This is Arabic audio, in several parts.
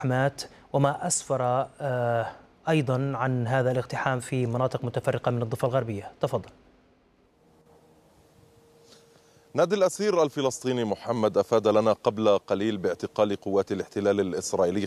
الاقتحامات وما أسفر أيضا عن هذا الاقتحام في مناطق متفرقة من الضفة الغربية. تفضل. نادي الأسير الفلسطيني محمد أفاد لنا قبل قليل باعتقال قوات الاحتلال الإسرائيلي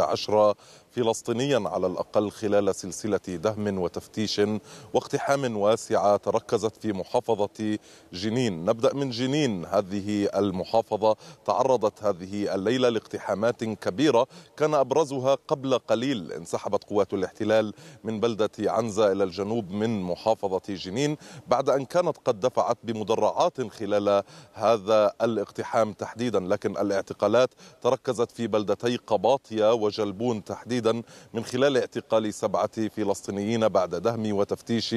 15 فلسطينيا على الأقل خلال سلسلة دهم وتفتيش واقتحام واسعة تركزت في محافظة جنين. نبدأ من جنين. هذه المحافظة تعرضت هذه الليلة لاقتحامات كبيرة كان أبرزها قبل قليل. انسحبت قوات الاحتلال من بلدة عنزة إلى الجنوب من محافظة جنين بعد أن كانت قد دفعت بمدرعات خلال هذا الاقتحام تحديدا، لكن الاعتقالات تركزت في بلدتي قباطية وجلبون تحديدا من خلال اعتقال 7 فلسطينيين بعد دهم وتفتيش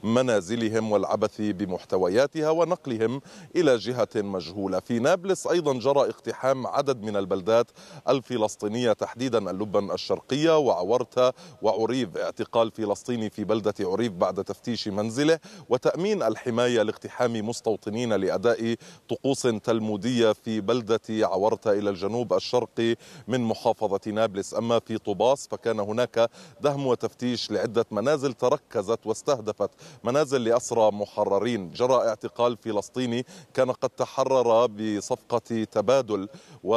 منازلهم والعبث بمحتوياتها ونقلهم إلى جهة مجهولة. في نابلس أيضا جرى اقتحام عدد من البلدات الفلسطينية تحديدا اللبن الشرقية وعورتا وعريف. اعتقال فلسطيني في بلدة عريف بعد تفتيش منزله وتأمين الحماية لاقتحام مستوطنين لأداء طقوس تلمودية في بلدة عورتا إلى الجنوب الشرقي من محافظة نابلس. أما في طوباس فكان هناك دهم وتفتيش لعدة منازل تركزت واستهدفت منازل لأسرى محررين. جرى اعتقال فلسطيني كان قد تحرر بصفقة تبادل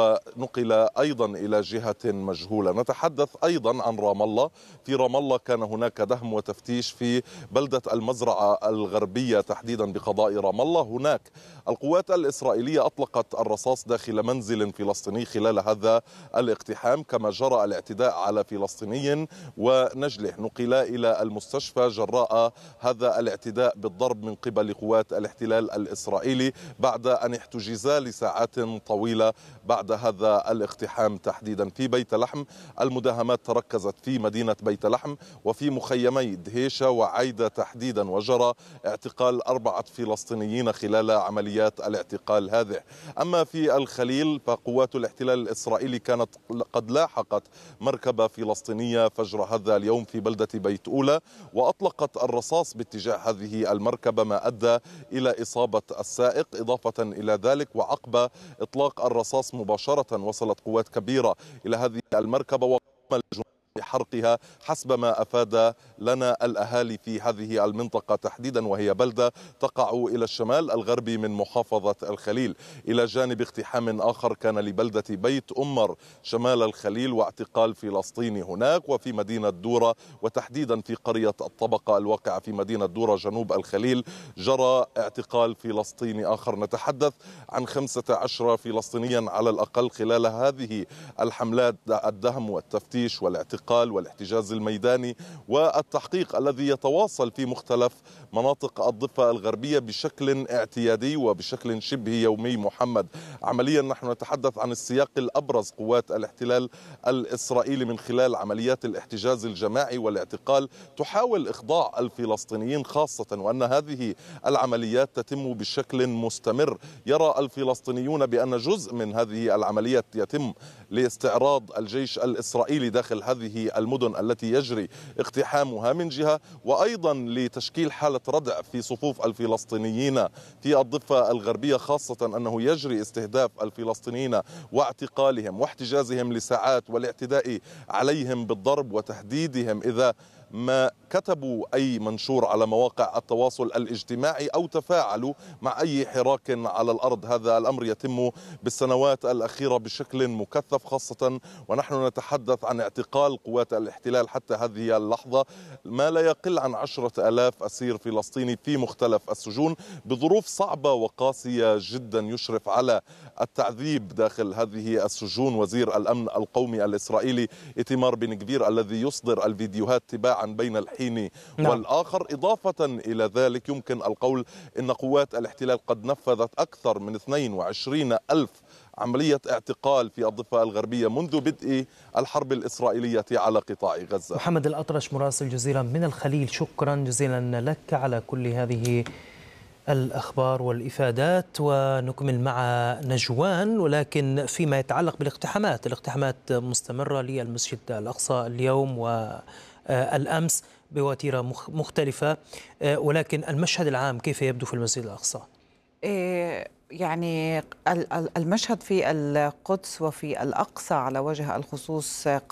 ونقل أيضا إلى جهة مجهولة. نتحدث أيضا عن رام الله. في رام الله كان هناك دهم وتفتيش في بلدة المزرعة الغربية تحديدا بقضاء رام الله. هناك القوات الإسرائيلية أطلقت الرصاص داخل منزل فلسطيني خلال هذا الاقتحام، كما جرى الاعتداء على فلسطيني ونجله نقل إلى المستشفى جراء هذا الاعتداء بالضرب من قبل قوات الاحتلال الإسرائيلي بعد أن احتجزا لساعات طويلة بعد هذا الاقتحام تحديدا. في بيت لحم المداهمات تركزت في مدينة بيت لحم وفي مخيمي دهيشة وعايدة تحديدا، وجرى اعتقال 4 فلسطينيين خلال عمليات الاعتقال هذه. أما في الخليل فقوات الاحتلال الإسرائيلي كانت قد لاحقت مركبة فلسطينية فجر هذا اليوم في بلدة بيت أولى وأطلقت الرصاص باتجاه هذه المركبة ما أدى إلى إصابة السائق. إضافة إلى ذلك وعقب إطلاق الرصاص مباشرة وصلت قوات كبيرة إلى هذه المركبة وقام الجنود بحرقها حسب ما أفاد لنا الأهالي في هذه المنطقة تحديدا، وهي بلدة تقع إلى الشمال الغربي من محافظة الخليل. إلى جانب اقتحام آخر كان لبلدة بيت أمر شمال الخليل واعتقال فلسطيني هناك. وفي مدينة دورة وتحديدا في قرية الطبقة الواقعة في مدينة دورة جنوب الخليل جرى اعتقال فلسطيني آخر. نتحدث عن 15 فلسطينيا على الأقل خلال هذه الحملات الدهم والتفتيش والاعتقال والاحتجاز الميداني والتحقيق الذي يتواصل في مختلف مناطق الضفة الغربية بشكل اعتيادي وبشكل شبه يومي. محمد، عمليا نحن نتحدث عن السياق الأبرز. قوات الاحتلال الإسرائيلي من خلال عمليات الاحتجاز الجماعي والاعتقال تحاول إخضاع الفلسطينيين، خاصة وأن هذه العمليات تتم بشكل مستمر. يرى الفلسطينيون بأن جزء من هذه العمليات يتم لاستعراض الجيش الإسرائيلي داخل هذه المدن التي يجري اقتحامها من جهة، وأيضا لتشكيل حالة ردع في صفوف الفلسطينيين في الضفة الغربية، خاصة أنه يجري استهداف الفلسطينيين واعتقالهم واحتجازهم لساعات والاعتداء عليهم بالضرب وتهديدهم إذا ما كتبوا أي منشور على مواقع التواصل الاجتماعي أو تفاعلوا مع أي حراك على الأرض. هذا الأمر يتم بالسنوات الأخيرة بشكل مكثف، خاصة ونحن نتحدث عن اعتقال قوات الاحتلال حتى هذه اللحظة ما لا يقل عن 10,000 أسير فلسطيني في مختلف السجون بظروف صعبة وقاسية جدا. يشرف على التعذيب داخل هذه السجون وزير الأمن القومي الإسرائيلي إيتمار بن غفير الذي يصدر الفيديوهات تباعا بين الحين والآخر. إضافة إلى ذلك يمكن القول إن قوات الاحتلال قد نفذت أكثر من 22 ألف عملية اعتقال في الضفة الغربية منذ بدء الحرب الإسرائيلية على قطاع غزة. محمد الأطرش مراسل جزيرة من الخليل، شكرا جزيلا لك على كل هذه الأخبار والإفادات. ونكمل مع نجوان، ولكن فيما يتعلق بالاقتحامات، الاقتحامات مستمرة للمسجد الأقصى اليوم والأمس بوتيرة مختلفة، ولكن المشهد العام كيف يبدو في المسجد الأقصى؟ يعني المشهد في القدس وفي الأقصى على وجه الخصوص